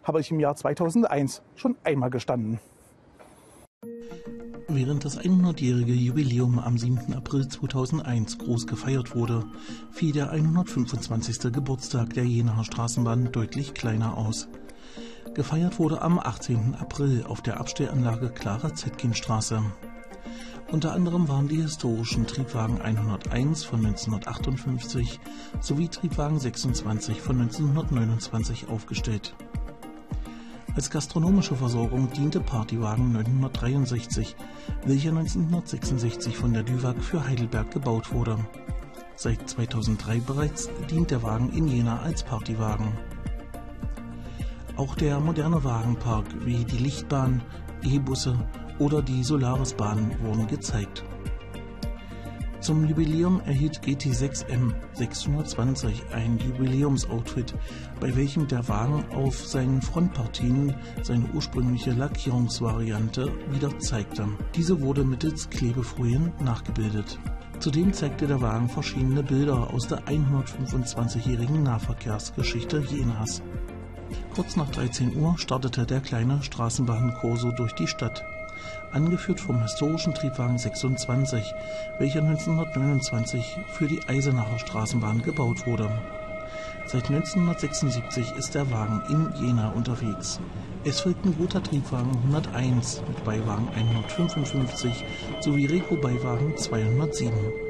habe ich im Jahr 2001 schon einmal gestanden. Während das 100-jährige Jubiläum am 7. April 2001 groß gefeiert wurde, fiel der 125. Geburtstag der Jenaer Straßenbahn deutlich kleiner aus. Gefeiert wurde am 18. April auf der Abstellanlage Clara-Zetkin-Straße. Unter anderem waren die historischen Triebwagen 101 von 1958 sowie Triebwagen 26 von 1929 aufgestellt. Als gastronomische Versorgung diente Partywagen 963, welcher 1966 von der DÜWAG für Heidelberg gebaut wurde. Seit 2003 bereits dient der Wagen in Jena als Partywagen. Auch der moderne Wagenpark wie die Lichtbahn, E-Busse oder die Solarisbahn wurden gezeigt. Zum Jubiläum erhielt GT6M 620 ein Jubiläumsoutfit, bei welchem der Wagen auf seinen Frontpartien seine ursprüngliche Lackierungsvariante wieder zeigte. Diese wurde mittels Klebefolien nachgebildet. Zudem zeigte der Wagen verschiedene Bilder aus der 125-jährigen Nahverkehrsgeschichte Jenas. Kurz nach 13 Uhr startete der kleine Straßenbahnkorso durch die Stadt, angeführt vom historischen Triebwagen 26, welcher 1929 für die Eisenacher Straßenbahn gebaut wurde. Seit 1976 ist der Wagen in Jena unterwegs. Es folgten Gotha Triebwagen 101 mit Beiwagen 155 sowie Reco Beiwagen 207.